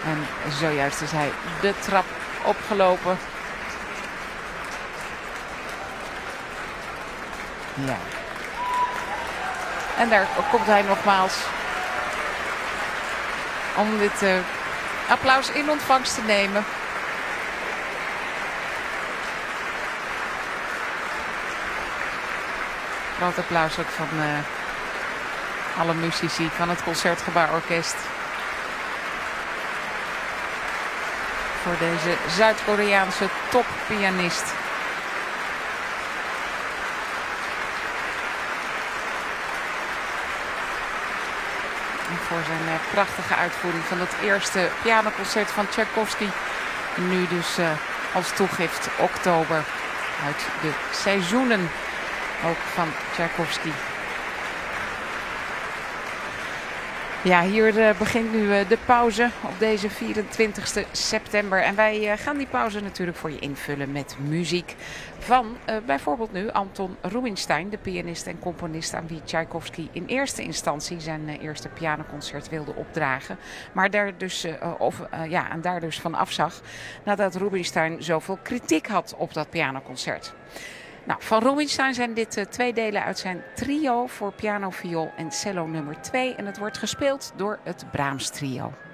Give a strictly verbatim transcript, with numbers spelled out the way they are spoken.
En zojuist is hij de trap opgelopen. Ja. En daar komt hij nogmaals om dit uh, applaus in ontvangst te nemen. Groot applaus ook van uh, alle muzici van het Concertgebouworkest. Voor deze Zuid-Koreaanse toppianist. En voor zijn uh, prachtige uitvoering van het eerste pianoconcert van Tchaikovsky. Nu dus uh, als toegift oktober uit de seizoenen ook van Tchaikovsky. Ja, hier uh, begint nu uh, de pauze op deze vierentwintigste september. En wij uh, gaan die pauze natuurlijk voor je invullen met muziek van uh, bijvoorbeeld nu Anton Rubinstein, de pianist en componist aan wie Tchaikovsky in eerste instantie zijn uh, eerste pianoconcert wilde opdragen. Maar daar dus, uh, of, uh, ja, en daar dus van afzag nadat Rubinstein zoveel kritiek had op dat pianoconcert. Nou, van Rubinstein zijn dit uh, twee delen uit zijn trio voor piano, viool en cello nummer twee. En het wordt gespeeld door het Brahms trio.